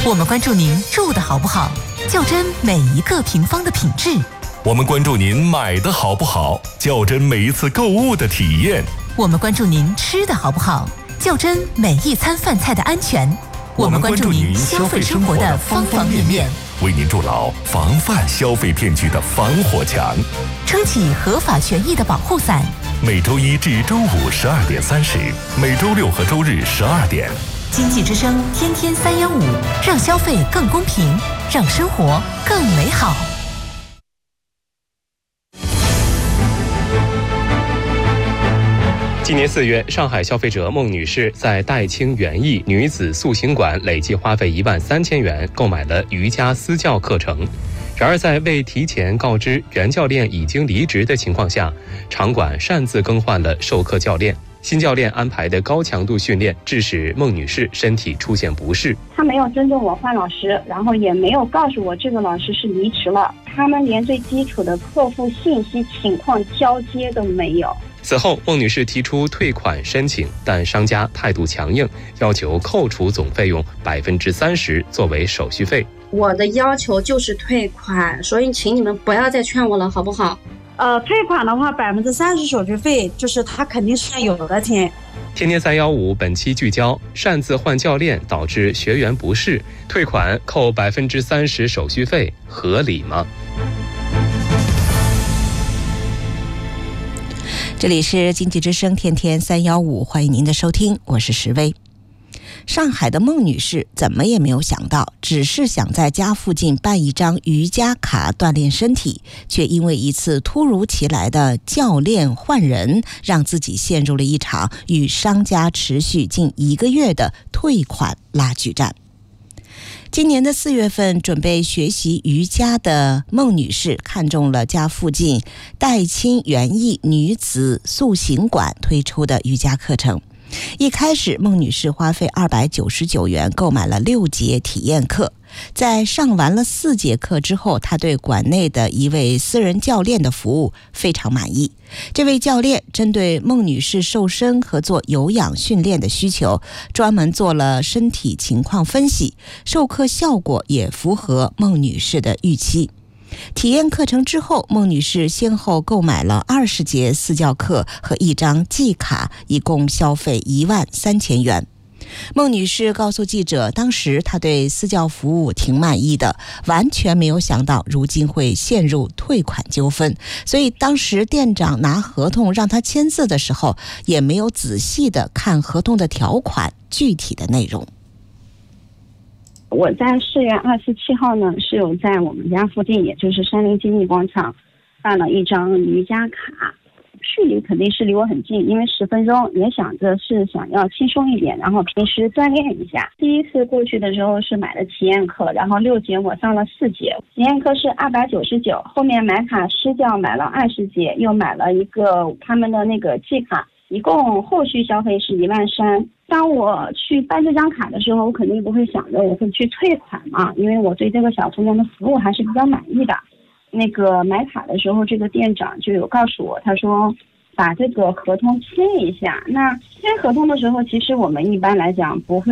我们关注您住的好不好，较真每一个平方的品质。 我们关注您买的好不好，较真每一次购物的体验。 我们关注您吃的好不好，较真每一餐饭菜的安全。 我们关注您消费生活的方方面面，为您筑牢防范消费骗局的防火墙， 撑起合法权益的保护伞。 每周一至周五12点30，每周六和周日12点。 经济之声天天315，让消费更公平，让生活更美好。 今年4月，上海消费者孟女士在戴青园艺女子塑形馆累计花费13000元购买了瑜伽私教课程。然而，在未提前告知原教练已经离职的情况下，场馆擅自更换了授课教练。新教练安排的高强度训练，致使孟女士身体出现不适。 他没有尊重我换老师，然后也没有告诉我这个老师是离职了。他们连最基础的客户信息情况交接都没有。 此后，孟女士提出退款申请，但商家态度强硬，要求扣除总费用30%作为手续费。 我的要求就是退款，所以请你们不要再劝我了，好不好？ 退款的话，30%手续费，就是他肯定是有的钱。 天天315本期聚焦：擅自换教练导致学员不适，退款扣30%手续费合理吗？ 这里是经济之声天天315，欢迎您的收听，我是石薇。上海的孟女士怎么也没有想到，只是想在家附近办一张瑜伽卡锻炼身体，却因为一次突如其来的教练换人，让自己陷入了一场与商家持续近1个月的退款拉锯战。今年的4月份，准备学习瑜伽的孟女士看中了家附近戴青园艺女子塑形馆推出的瑜伽课程。一开始，孟女士花费299元购买了6节体验课。在上完了4节课之后，她对馆内的一位私人教练的服务非常满意。这位教练针对孟女士瘦身和做有氧训练的需求，专门做了身体情况分析，授课效果也符合孟女士的预期。体验课程之后，孟女士先后购买了20节私教课和1张季卡，一共消费13000元。孟女士告诉记者，当时她对私教服务挺满意的，完全没有想到如今会陷入退款纠纷，所以当时店长拿合同让她签字的时候，也没有仔细的看合同的条款具体的内容。 我在4月27号呢，是有在我们家附近，也就是山林经济广场办了一张瑜伽卡，距离肯定是离我很近，因为10分钟，也想着是想要轻松一点，然后平时锻炼一下。第一次过去的时候是买了体验课，然后6节我上了4节，体验课是299，后面买卡私教买了20节，又买了一个他们的那个季卡，一共后续消费是13000。当我去办这张卡的时候，我肯定不会想着我会去退款嘛，因为我对这个小姑娘的服务还是比较满意的。那个买卡的时候，这个店长就有告诉我，他说把这个合同签一下。那签合同的时候，其实我们一般来讲不会